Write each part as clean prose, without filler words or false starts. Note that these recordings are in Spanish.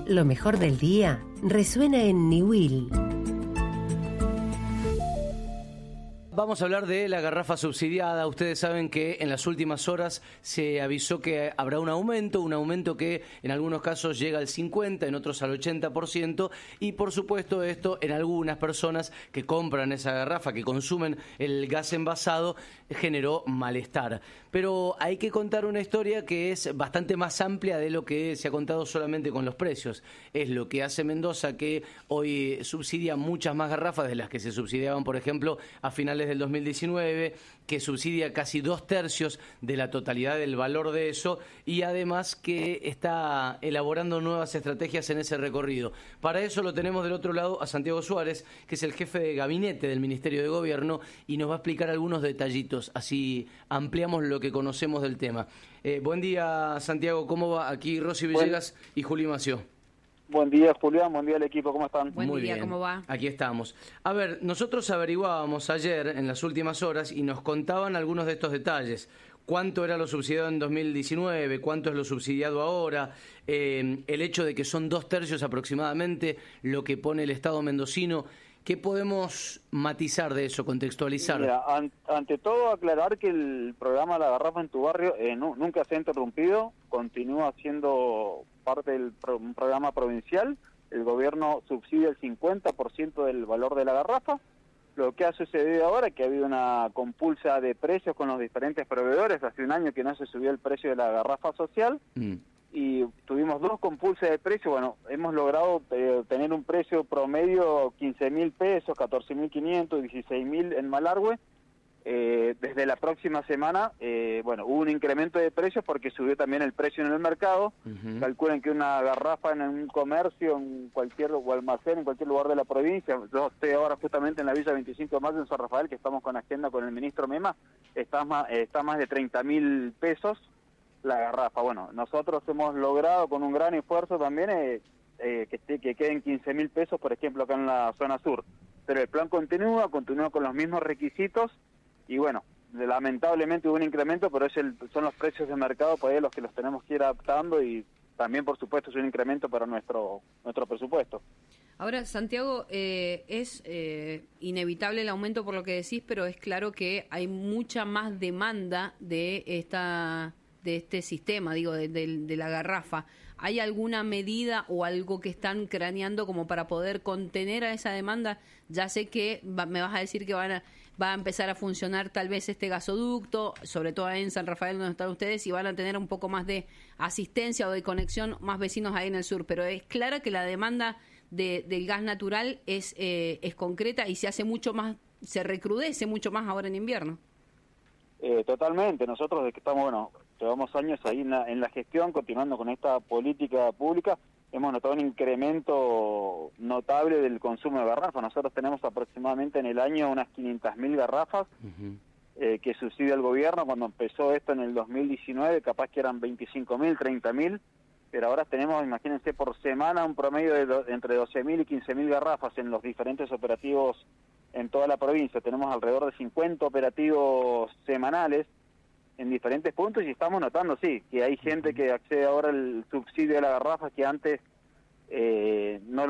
Lo mejor del día resuena en Niwil. Vamos a hablar de la garrafa subsidiada. Ustedes saben que en las últimas horas se avisó que habrá un aumento que en algunos casos llega al 50%, en otros al 80%, y por supuesto esto en algunas personas que compran esa garrafa, que consumen el gas envasado, generó malestar. Pero hay que contar una historia que es bastante más amplia de lo que se ha contado solamente con los precios. Es lo que hace Mendoza, que hoy subsidia muchas más garrafas de las que se subsidiaban, por ejemplo, a finales del 2019, que subsidia casi 2/3 de la totalidad del valor de eso, y además que está elaborando nuevas estrategias en ese recorrido. Para eso lo tenemos del otro lado a Santiago Suárez, que es el jefe de gabinete del Ministerio de Gobierno, y nos va a explicar algunos detallitos, así ampliamos lo que conocemos del tema. Buen día, Santiago, ¿cómo va? Aquí Rosy Villegas y Juli Mació. Buen día, Julián, buen día al equipo, ¿cómo están? Muy Buen día, bien. ¿cómo va? Aquí estamos. A ver, nosotros averiguábamos ayer, en las últimas horas, y nos contaban algunos de estos detalles. ¿Cuánto era lo subsidiado en 2019? ¿Cuánto es lo subsidiado ahora? El hecho de que son 2/3 aproximadamente lo que pone el Estado mendocino. ¿Qué podemos matizar de eso, contextualizar? Mira, ante todo aclarar que el programa La Garrafa en tu Barrio nunca se ha interrumpido, continúa siendo parte del un programa provincial. El gobierno subsidia el 50% del valor de la garrafa. Lo que ha sucedido ahora es que ha habido una compulsa de precios con los diferentes proveedores. Hace un año que no se subió el precio de la garrafa social. Y tuvimos 2 compulsas de precio. Bueno, hemos logrado tener un precio promedio 15.000 pesos, 14.500, 16.000 en Malargüe. Desde la próxima semana, hubo un incremento de precios porque subió también el precio en el mercado. Calculen que una garrafa en un comercio, en cualquier o almacén, en cualquier lugar de la provincia, yo estoy ahora justamente en la Villa 25 de Mayo en San Rafael, que estamos con agenda con el ministro Mema, está más de 30.000 pesos la garrafa. Bueno, nosotros hemos logrado con un gran esfuerzo también que queden 15.000 pesos, por ejemplo, acá en la zona sur. Pero el plan continúa con los mismos requisitos y bueno, lamentablemente hubo un incremento, pero son los precios de mercado por ahí los que los tenemos que ir adaptando y también, por supuesto, es un incremento para nuestro presupuesto. Ahora, Santiago, es inevitable el aumento por lo que decís, pero es claro que hay mucha más demanda de este sistema, digo, de la garrafa. ¿Hay alguna medida o algo que están craneando como para poder contener a esa demanda? Ya sé que me vas a decir que va a empezar a funcionar tal vez este gasoducto, sobre todo ahí en San Rafael donde están ustedes, y van a tener un poco más de asistencia o de conexión más vecinos ahí en el sur, pero es clara que la demanda del gas natural es concreta y se hace mucho más, se recrudece mucho más ahora en invierno. Totalmente, nosotros desde que estamos, llevamos años ahí en la gestión, continuando con esta política pública, hemos notado un incremento notable del consumo de garrafas. Nosotros tenemos aproximadamente en el año unas 500.000 garrafas que subsidia el gobierno. Cuando empezó esto en el 2019, capaz que eran 25.000, 30.000, pero ahora tenemos, imagínense, por semana un promedio de entre 12.000 y 15.000 garrafas en los diferentes operativos en toda la provincia. Tenemos alrededor de 50 operativos semanales en diferentes puntos y estamos notando, sí, que hay gente que accede ahora al subsidio de la garrafa que antes no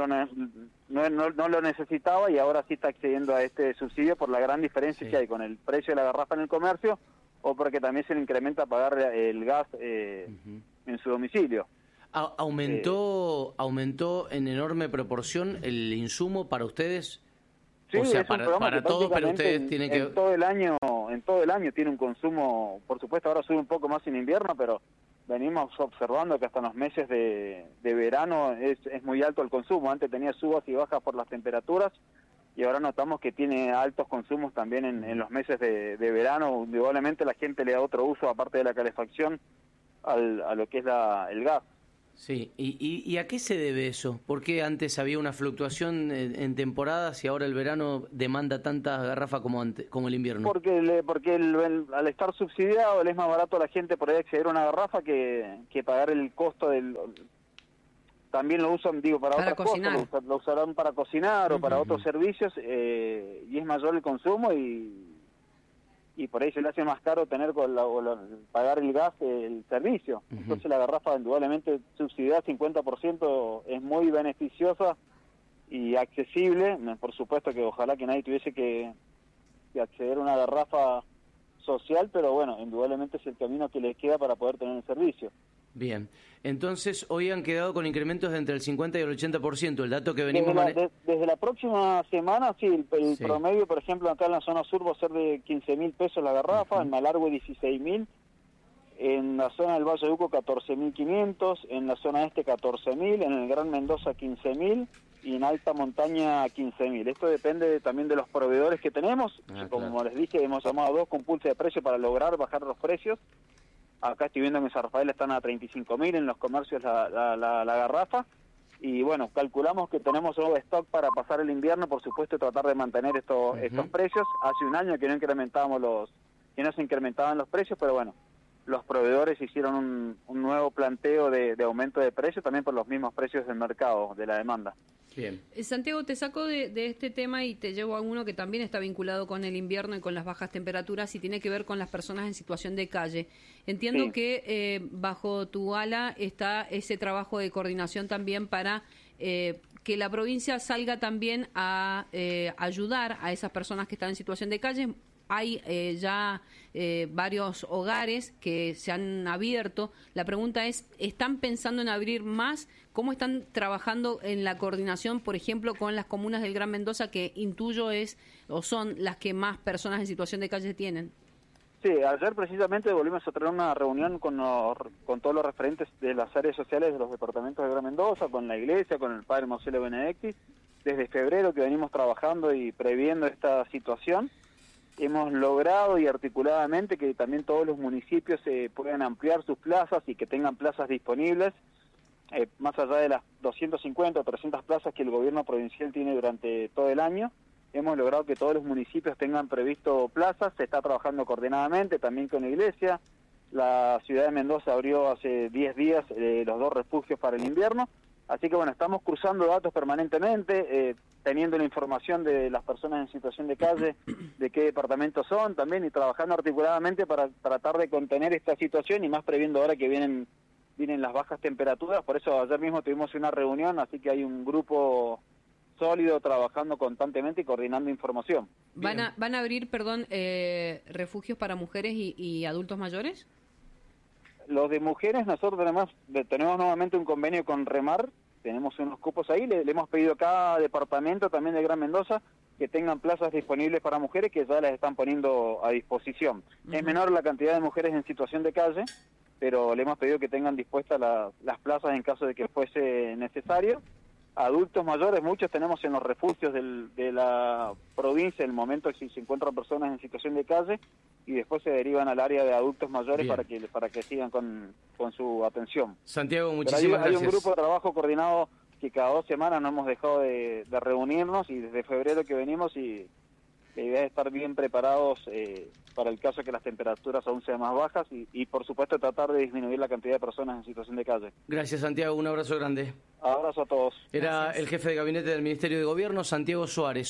lo necesitaba y ahora sí está accediendo a este subsidio por la gran diferencia que hay con el precio de la garrafa en el comercio o porque también se le incrementa pagar el gas en su domicilio. ¿Aumentó en enorme proporción el insumo para ustedes? Sí, o sea, es un programa para que todos, pero ustedes tienen que... en todo el año tiene un consumo, por supuesto ahora sube un poco más en invierno, pero venimos observando que hasta en los meses de verano es muy alto el consumo. Antes tenía subas y bajas por las temperaturas y ahora notamos que tiene altos consumos también en los meses de verano. Indudablemente la gente le da otro uso, aparte de la calefacción, a lo que es el gas. Sí, ¿Y a qué se debe eso? ¿Por qué antes había una fluctuación en temporadas y ahora el verano demanda tantas garrafas como el invierno? Porque al estar subsidiado le es más barato a la gente por ahí acceder a una garrafa que pagar el costo del... También lo usan, para otras cocinar. Cosas, lo usarán para cocinar o para otros servicios y es mayor el consumo y y por ahí se le hace más caro tener pagar el gas, el servicio. Uh-huh. Entonces la garrafa indudablemente subsidiada 50% es muy beneficiosa y accesible. Por supuesto que ojalá que nadie tuviese que acceder a una garrafa social, pero bueno, indudablemente es el camino que les queda para poder tener el servicio. Bien, entonces hoy han quedado con incrementos de entre el 50 y el 80%, el dato que venimos desde la próxima semana, sí, el promedio, por ejemplo, acá en la zona sur va a ser de 15.000 pesos la garrafa, en Malargüe 16.000, en la zona del Valle de Uco 14.500, en la zona este 14.000, en el Gran Mendoza 15.000 y en alta montaña 15.000. Esto depende también de los proveedores que tenemos. Como claro, les dije, hemos llamado a 2 con pulso de precio para lograr bajar los precios. Acá estoy viendo que en San Rafael están a 35.000 en los comercios la garrafa. Y bueno, calculamos que tenemos nuevo stock para pasar el invierno, por supuesto, tratar de mantener estos precios. Hace un año que no se incrementaban los precios, pero bueno, los proveedores hicieron un nuevo planteo de aumento de precios, también por los mismos precios del mercado, de la demanda. Bien. Santiago, te saco de este tema y te llevo a uno que también está vinculado con el invierno y con las bajas temperaturas y tiene que ver con las personas en situación de calle. Entiendo que bajo tu ala está ese trabajo de coordinación también para que la provincia salga también a ayudar a esas personas que están en situación de calle. Hay ya varios hogares que se han abierto. La pregunta es, ¿están pensando en abrir más? ¿Cómo están trabajando en la coordinación, por ejemplo, con las comunas del Gran Mendoza, que intuyo son las que más personas en situación de calle tienen? Sí, ayer precisamente volvimos a tener una reunión con todos los referentes de las áreas sociales de los departamentos de Gran Mendoza, con la iglesia, con el padre Marcelo Benedicti. Desde febrero que venimos trabajando y previendo esta situación, hemos logrado y articuladamente que también todos los municipios puedan ampliar sus plazas y que tengan plazas disponibles, más allá de las 250 o 300 plazas que el gobierno provincial tiene durante todo el año. Hemos logrado que todos los municipios tengan previsto plazas, se está trabajando coordinadamente también con la iglesia. La ciudad de Mendoza abrió hace 10 días los 2 refugios para el invierno, así que bueno, estamos cruzando datos permanentemente, teniendo la información de las personas en situación de calle, de qué departamentos son también, y trabajando articuladamente para tratar de contener esta situación, y más previendo ahora que vienen las bajas temperaturas. Por eso ayer mismo tuvimos una reunión, así que hay un grupo sólido trabajando constantemente y coordinando información. ¿Van a abrir, refugios para mujeres y adultos mayores? Los de mujeres, nosotros tenemos nuevamente un convenio con Remar, tenemos unos cupos ahí, le hemos pedido a cada departamento también de Gran Mendoza que tengan plazas disponibles para mujeres, que ya las están poniendo a disposición. Uh-huh. Es menor la cantidad de mujeres en situación de calle, pero le hemos pedido que tengan dispuestas las plazas en caso de que fuese necesario. Adultos mayores, muchos tenemos en los refugios de la provincia, en el momento que se encuentran personas en situación de calle, y después se derivan al área de adultos mayores para que sigan con su atención. Santiago, muchísimas gracias. Hay un grupo de trabajo coordinado que cada 2 semanas no hemos dejado de reunirnos, y desde febrero que venimos, y la idea es estar bien preparados para el caso que las temperaturas aún sean más bajas y por supuesto tratar de disminuir la cantidad de personas en situación de calle. Gracias, Santiago, un abrazo grande. Abrazo a todos. Era el jefe de gabinete del Ministerio de Gobierno, Santiago Suárez.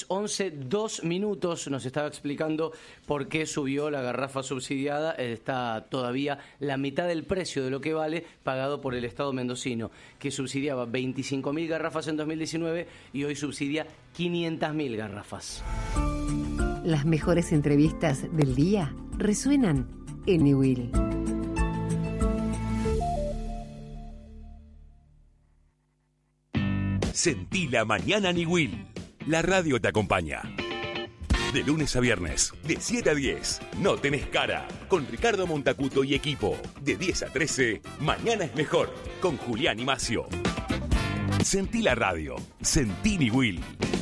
11:02 nos estaba explicando por qué subió la garrafa subsidiada. Está todavía la mitad del precio de lo que vale, pagado por el Estado mendocino, que subsidiaba 25.000 garrafas en 2019 y hoy subsidia 500.000 garrafas. Las mejores entrevistas del día resuenan en Niwil. Sentí la mañana Niwil. La radio te acompaña. De lunes a viernes, de 7 a 10, No Tenés Cara, con Ricardo Montacuto y equipo. De 10 a 13, Mañana es Mejor, con Julián y Macio. Sentí la radio. Sentí Niwil.